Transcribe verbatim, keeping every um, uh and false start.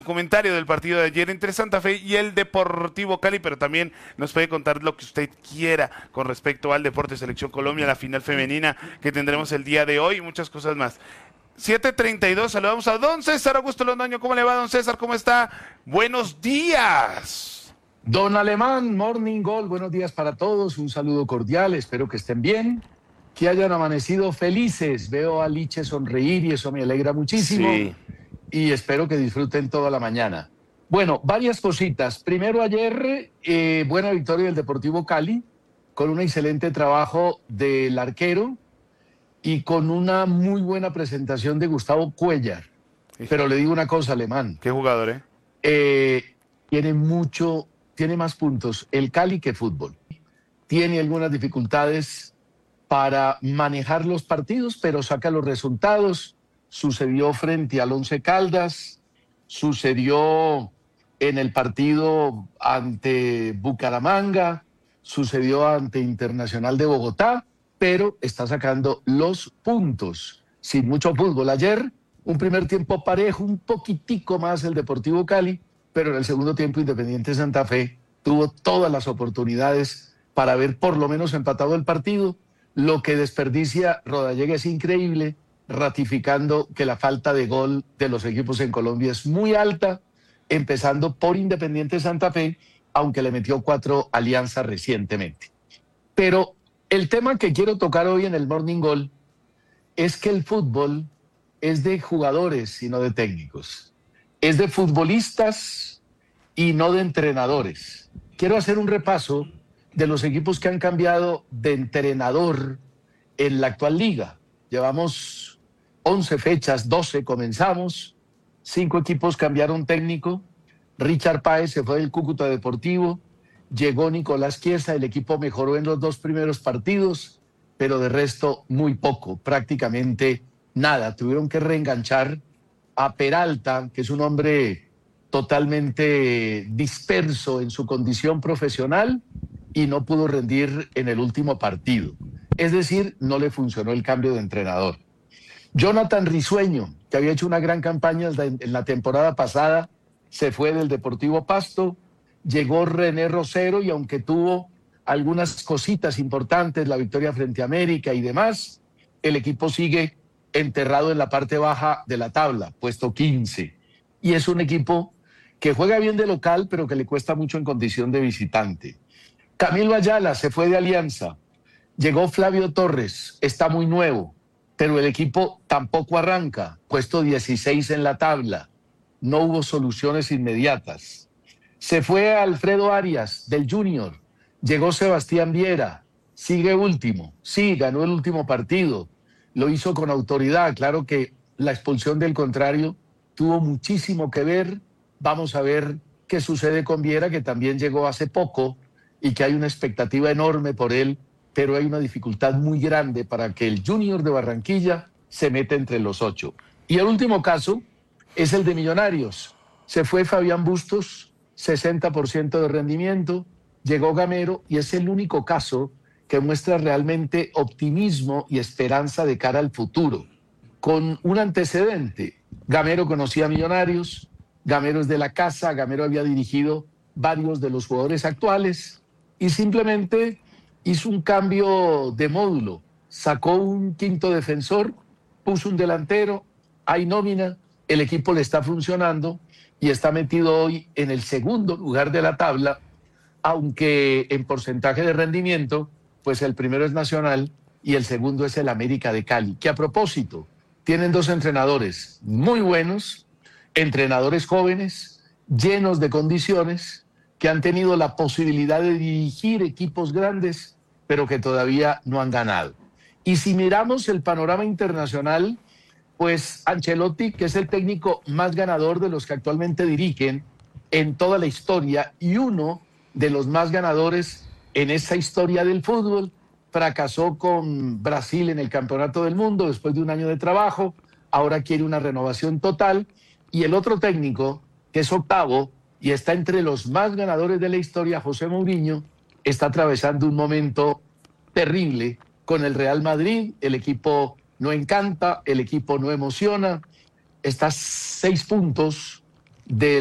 Comentario del partido de ayer entre Santa Fe y el Deportivo Cali, pero también nos puede contar lo que usted quiera con respecto al Deporte Selección Colombia, la final femenina que tendremos el día de hoy y muchas cosas más. siete treinta y dos, saludamos a don César Augusto Londoño. ¿Cómo le va, don César? ¿Cómo está? Buenos días. Don Alemán, Morning Gold, buenos días para todos, un saludo cordial, espero que estén bien, que hayan amanecido felices. Veo a Liche sonreír y eso me alegra muchísimo. Sí. Y espero que disfruten toda la mañana. Bueno, varias cositas. Primero, ayer, eh, buena victoria del Deportivo Cali, con un excelente trabajo del arquero y con una muy buena presentación de Gustavo Cuéllar. Pero le digo una cosa, Alemán. Qué jugador, ¿eh? Eh, tiene mucho, tiene más puntos el Cali que fútbol. Tiene algunas dificultades para manejar los partidos, pero saca los resultados. Sucedió frente al Once Caldas, sucedió en el partido ante Bucaramanga, sucedió ante Internacional de Bogotá, pero está sacando los puntos sin mucho fútbol. Ayer, un primer tiempo parejo, un poquitico más el Deportivo Cali, pero en el segundo tiempo Independiente Santa Fe tuvo todas las oportunidades para haber por lo menos empatado el partido. Lo que desperdicia Rodallega es increíble, ratificando que la falta de gol de los equipos en Colombia es muy alta, empezando por Independiente Santa Fe, aunque le metió cuatro Alianza recientemente. Pero el tema que quiero tocar hoy en el Morning Goal es que el fútbol es de jugadores y no de técnicos. Es de futbolistas y no de entrenadores. Quiero hacer un repaso de los equipos que han cambiado de entrenador en la actual liga. Llevamos once fechas, doce comenzamos, cinco equipos cambiaron técnico. Richard Páez se fue del Cúcuta Deportivo, llegó Nicolás Chiesa, el equipo mejoró en los dos primeros partidos, pero de resto muy poco, prácticamente nada. Tuvieron que reenganchar a Peralta, que es un hombre totalmente disperso en su condición profesional y no pudo rendir en el último partido. Es decir, no le funcionó el cambio de entrenador. Jonathan Risueño, que había hecho una gran campaña en la temporada pasada, se fue del Deportivo Pasto, llegó René Rosero y aunque tuvo algunas cositas importantes, la victoria frente a América y demás, el equipo sigue enterrado en la parte baja de la tabla, puesto quince. Y es un equipo que juega bien de local, pero que le cuesta mucho en condición de visitante. Camilo Ayala se fue de Alianza, llegó Flavio Torres, está muy nuevo, pero el equipo tampoco arranca, puesto dieciséis en la tabla. No hubo soluciones inmediatas. Se fue Alfredo Arias del Junior, llegó Sebastián Viera, sigue último, sí, ganó el último partido, lo hizo con autoridad. Claro que la expulsión del contrario tuvo muchísimo que ver. Vamos a ver qué sucede con Viera, que también llegó hace poco y que hay una expectativa enorme por él, pero hay una dificultad muy grande para que el Junior de Barranquilla se meta entre los ocho. Y el último caso es el de Millonarios. Se fue Fabián Bustos, sesenta por ciento de rendimiento, llegó Gamero y es el único caso que muestra realmente optimismo y esperanza de cara al futuro. Con un antecedente, Gamero conocía a Millonarios, Gamero es de la casa, Gamero había dirigido varios de los jugadores actuales y simplemente hizo un cambio de módulo, sacó un quinto defensor, puso un delantero, hay nómina, el equipo le está funcionando y está metido hoy en el segundo lugar de la tabla, aunque en porcentaje de rendimiento, pues el primero es Nacional y el segundo es el América de Cali, que a propósito, tienen dos entrenadores muy buenos, entrenadores jóvenes, llenos de condiciones, que han tenido la posibilidad de dirigir equipos grandes, pero que todavía no han ganado. Y si miramos el panorama internacional, pues Ancelotti, que es el técnico más ganador de los que actualmente dirigen en toda la historia y uno de los más ganadores en esa historia del fútbol, fracasó con Brasil en el Campeonato del Mundo después de un año de trabajo, ahora quiere una renovación total. Y el otro técnico, que es octavo, y está entre los más ganadores de la historia, José Mourinho, está atravesando un momento terrible con el Real Madrid. El equipo no encanta, el equipo no emociona, está seis puntos de